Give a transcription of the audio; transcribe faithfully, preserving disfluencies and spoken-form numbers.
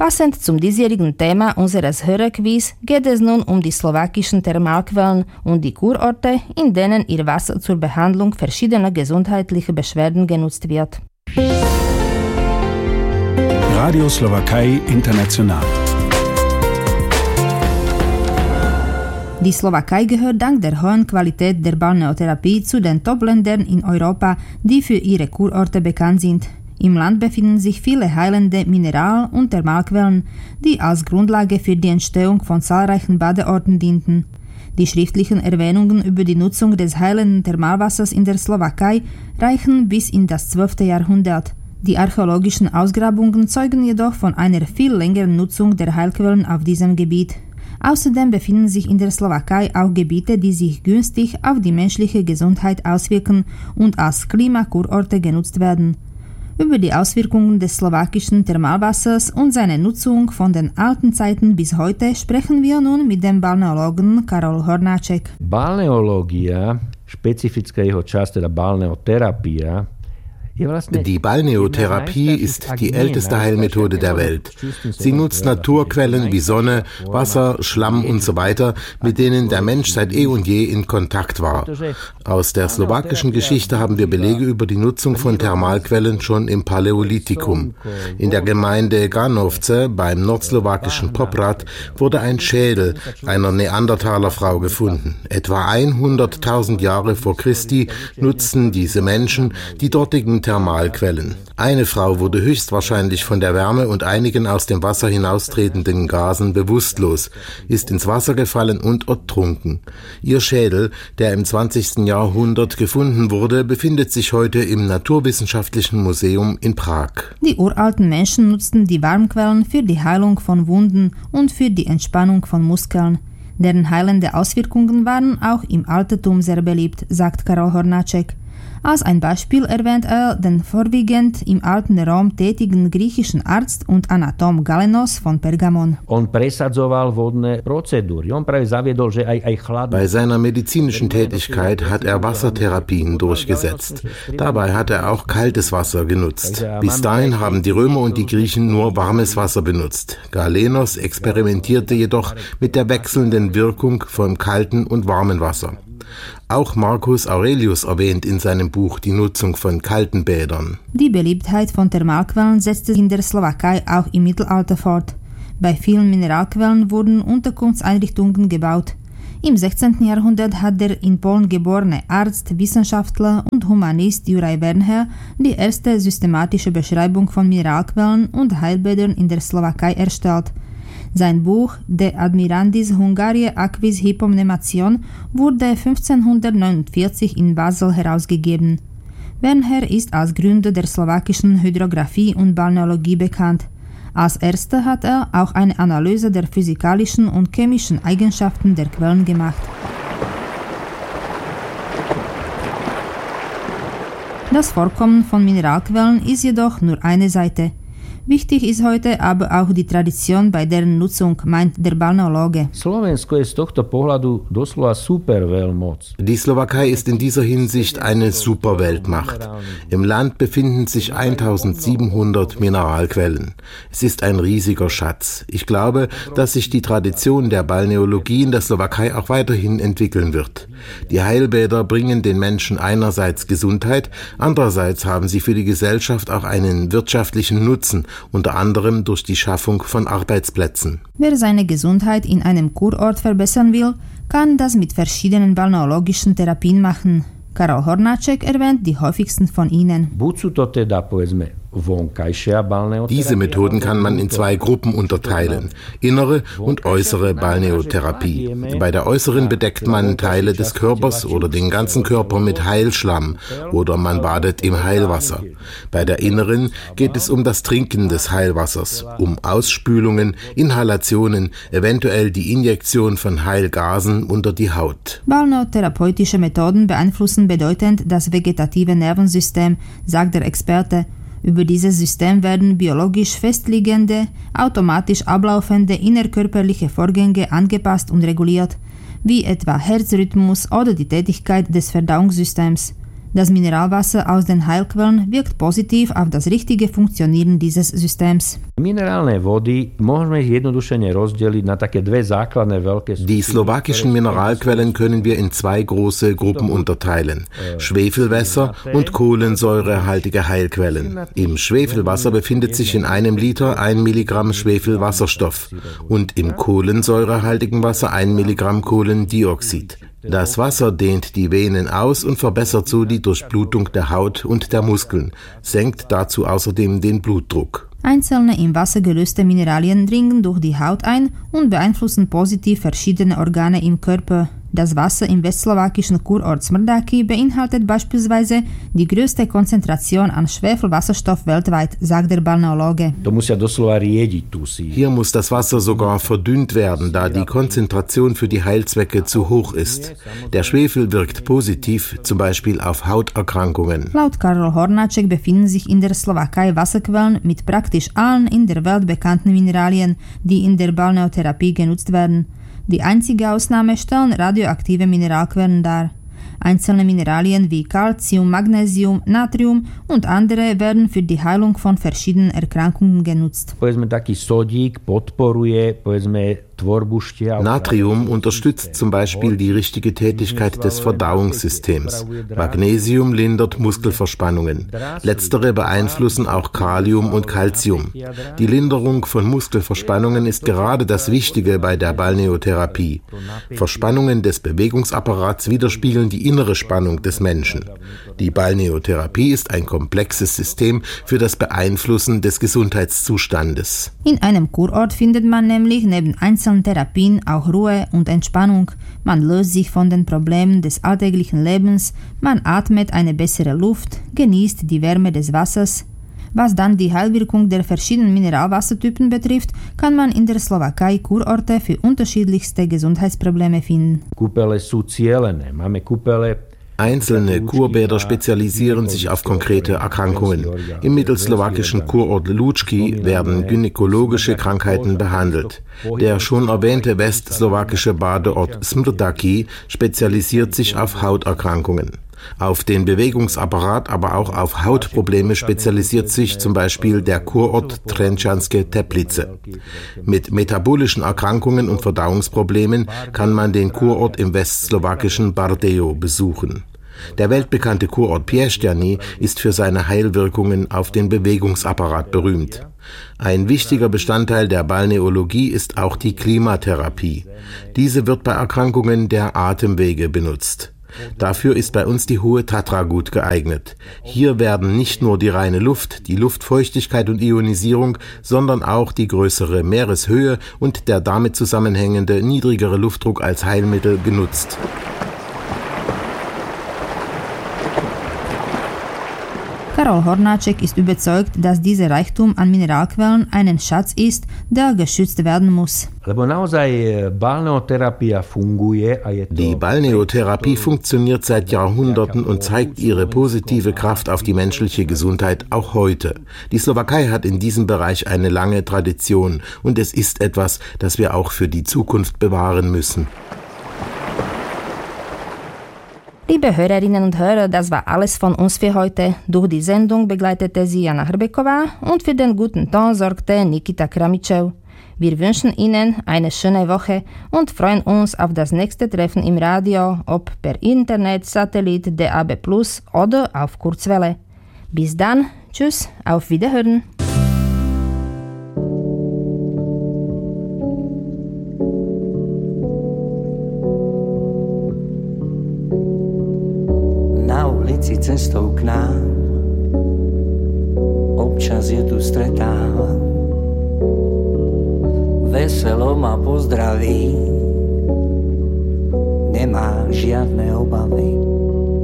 Passend zum diesjährigen Thema unseres Hörerquiz geht es nun um die slowakischen Thermalquellen und die Kurorte, in denen ihr Wasser zur Behandlung verschiedener gesundheitlicher Beschwerden genutzt wird. Radio Slowakei International. Die Slowakei gehört dank der hohen Qualität der Balneotherapie zu den Top-Ländern in Europa, die für ihre Kurorte bekannt sind. Im Land befinden sich viele heilende Mineral- und Thermalquellen, die als Grundlage für die Entstehung von zahlreichen Badeorten dienten. Die schriftlichen Erwähnungen über die Nutzung des heilenden Thermalwassers in der Slowakei reichen bis in das zwölfte Jahrhundert. Die archäologischen Ausgrabungen zeugen jedoch von einer viel längeren Nutzung der Heilquellen auf diesem Gebiet. Außerdem befinden sich in der Slowakei auch Gebiete, die sich günstig auf die menschliche Gesundheit auswirken und als Klimakurorte genutzt werden. Über die Auswirkungen des slowakischen Thermalwassers und seine Nutzung von den alten Zeiten bis heute sprechen wir nun mit dem Balneologen Karol Hornáček. Balneológia, špecifická jeho časť, teda balneoterapia. Die Balneotherapie ist die älteste Heilmethode der Welt. Sie nutzt Naturquellen wie Sonne, Wasser, Schlamm und so weiter, mit denen der Mensch seit eh und je in Kontakt war. Aus der slowakischen Geschichte haben wir Belege über die Nutzung von Thermalquellen schon im Paläolithikum. In der Gemeinde Ganovce beim nordslowakischen Poprad wurde ein Schädel einer Neandertalerfrau gefunden. Etwa hunderttausend Jahre vor Christi nutzten diese Menschen die dortigen Thermalquellen. Eine Frau wurde höchstwahrscheinlich von der Wärme und einigen aus dem Wasser hinaustretenden Gasen bewusstlos, ist ins Wasser gefallen und ertrunken. Ihr Schädel, der im zwanzigsten Jahrhundert gefunden wurde, befindet sich heute im Naturwissenschaftlichen Museum in Prag. Die uralten Menschen nutzten die Warmquellen für die Heilung von Wunden und für die Entspannung von Muskeln. Deren heilende Auswirkungen waren auch im Altertum sehr beliebt, sagt Karol Hornáček. Als ein Beispiel erwähnt er den vorwiegend im alten Rom tätigen griechischen Arzt und Anatom Galenos von Pergamon. Bei seiner medizinischen Tätigkeit hat er Wassertherapien durchgesetzt. Dabei hat er auch kaltes Wasser genutzt. Bis dahin haben die Römer und die Griechen nur warmes Wasser benutzt. Galenos experimentierte jedoch mit der wechselnden Wirkung von kaltem und warmem Wasser. Auch Marcus Aurelius erwähnt in seinem Buch die Nutzung von kalten Bädern. Die Beliebtheit von Thermalquellen setzte sich in der Slowakei auch im Mittelalter fort. Bei vielen Mineralquellen wurden Unterkunftseinrichtungen gebaut. Im sechzehnten Jahrhundert hat der in Polen geborene Arzt, Wissenschaftler und Humanist Juraj Wernher die erste systematische Beschreibung von Mineralquellen und Heilbädern in der Slowakei erstellt. Sein Buch De Admirandis Hungariae Aquis Hypomnemation wurde fünfzehnhundertneunundvierzig in Basel herausgegeben. Wernher ist als Gründer der slowakischen Hydrographie und Balneologie bekannt. Als erster hat er auch eine Analyse der physikalischen und chemischen Eigenschaften der Quellen gemacht. Das Vorkommen von Mineralquellen ist jedoch nur eine Seite. Wichtig ist heute aber auch die Tradition bei deren Nutzung, meint der Balneologe. Die Slowakei ist in dieser Hinsicht eine Superweltmacht. Im Land befinden sich eintausendsiebenhundert Mineralquellen. Es ist ein riesiger Schatz. Ich glaube, dass sich die Tradition der Balneologie in der Slowakei auch weiterhin entwickeln wird. Die Heilbäder bringen den Menschen einerseits Gesundheit, andererseits haben sie für die Gesellschaft auch einen wirtschaftlichen Nutzen, unter anderem durch die Schaffung von Arbeitsplätzen. Wer seine Gesundheit in einem Kurort verbessern will, kann das mit verschiedenen balneologischen Therapien machen. Karol Hornáček erwähnt die häufigsten von ihnen. Diese Methoden kann man in zwei Gruppen unterteilen, innere und äußere Balneotherapie. Bei der äußeren bedeckt man Teile des Körpers oder den ganzen Körper mit Heilschlamm oder man badet im Heilwasser. Bei der inneren geht es um das Trinken des Heilwassers, um Ausspülungen, Inhalationen, eventuell die Injektion von Heilgasen unter die Haut. Balneotherapeutische Methoden beeinflussen bedeutend das vegetative Nervensystem, sagt der Experte. Über dieses System werden biologisch festliegende, automatisch ablaufende innerkörperliche Vorgänge angepasst und reguliert, wie etwa Herzrhythmus oder die Tätigkeit des Verdauungssystems. Das Mineralwasser aus den Heilquellen wirkt positiv auf das richtige Funktionieren dieses Systems. Minerálne vody môžeme jednodušene rozdeliť na také dve základné veľké skupiny. Die slowakischen Mineralquellen können wir in zwei große Gruppen unterteilen: Schwefelwässer und kohlensäurehaltige Heilquellen. Im Schwefelwasser befindet sich in einem Liter ein Milligramm Schwefelwasserstoff und im kohlensäurehaltigen Wasser ein Milligramm Kohlendioxid. Das Wasser dehnt die Venen aus und verbessert so die Durchblutung der Haut und der Muskeln, senkt dazu außerdem den Blutdruck. Einzelne im Wasser gelöste Mineralien dringen durch die Haut ein und beeinflussen positiv verschiedene Organe im Körper. Das Wasser im westslowakischen Kurort Smrdáky beinhaltet beispielsweise die größte Konzentration an Schwefelwasserstoff weltweit, sagt der Balneologe. Hier muss das Wasser sogar verdünnt werden, da die Konzentration für die Heilzwecke zu hoch ist. Der Schwefel wirkt positiv, zum Beispiel auf Hauterkrankungen. Laut Karol Hornáček befinden sich in der Slowakei Wasserquellen mit praktisch allen in der Welt bekannten Mineralien, die in der Balneotherapie genutzt werden. Die einzige Ausnahme stellen radioaktive Mineralquellen dar. Einzelne Mineralien wie Calcium, Magnesium, Natrium und andere werden für die Heilung von verschiedenen Erkrankungen genutzt. Natrium unterstützt zum Beispiel die richtige Tätigkeit des Verdauungssystems. Magnesium lindert Muskelverspannungen. Letztere beeinflussen auch Kalium und Calcium. Die Linderung von Muskelverspannungen ist gerade das Wichtige bei der Balneotherapie. Verspannungen des Bewegungsapparats widerspiegeln die innere Spannung des Menschen. Die Balneotherapie ist ein komplexes System für das Beeinflussen des Gesundheitszustandes. In einem Kurort findet man nämlich neben einzelnen Therapien auch Ruhe und Entspannung. Man löst sich von den Problemen des alltäglichen Lebens, man atmet eine bessere Luft, genießt die Wärme des Wassers. Was dann die Heilwirkung der verschiedenen Mineralwassertypen betrifft, kann man in der Slowakei Kurorte für unterschiedlichste Gesundheitsprobleme finden. Kúpele sú cielené. Máme kúpele. Einzelne Kurbäder spezialisieren sich auf konkrete Erkrankungen. Im mittelslowakischen Kurort Lúčky werden gynäkologische Krankheiten behandelt. Der schon erwähnte westslowakische Badeort Smrdáky spezialisiert sich auf Hauterkrankungen. Auf den Bewegungsapparat, aber auch auf Hautprobleme spezialisiert sich zum Beispiel der Kurort Trenčanske Teplice. Mit metabolischen Erkrankungen und Verdauungsproblemen kann man den Kurort im westslowakischen Bardejov besuchen. Der weltbekannte Kurort Piešťany ist für seine Heilwirkungen auf den Bewegungsapparat berühmt. Ein wichtiger Bestandteil der Balneologie ist auch die Klimatherapie. Diese wird bei Erkrankungen der Atemwege benutzt. Dafür ist bei uns die Hohe Tatra gut geeignet. Hier werden nicht nur die reine Luft, die Luftfeuchtigkeit und Ionisierung, sondern auch die größere Meereshöhe und der damit zusammenhängende niedrigere Luftdruck als Heilmittel genutzt. Karol Hornáček ist überzeugt, dass dieser Reichtum an Mineralquellen ein Schatz ist, der geschützt werden muss. Die Balneotherapie funktioniert seit Jahrhunderten und zeigt ihre positive Kraft auf die menschliche Gesundheit auch heute. Die Slowakei hat in diesem Bereich eine lange Tradition und es ist etwas, das wir auch für die Zukunft bewahren müssen. Liebe Hörerinnen und Hörer, das war alles von uns für heute. Durch die Sendung begleitete sie Jana Hrbeková und für den guten Ton sorgte Nikita Kramičev. Wir wünschen Ihnen eine schöne Woche und freuen uns auf das nächste Treffen im Radio, ob per Internet, Satellit, D A B plus, oder auf Kurzwelle. Bis dann, tschüss, auf Wiederhören. Cestou k nám občas je tu stretávam, veselo ma pozdraví, nemá žiadne obavy.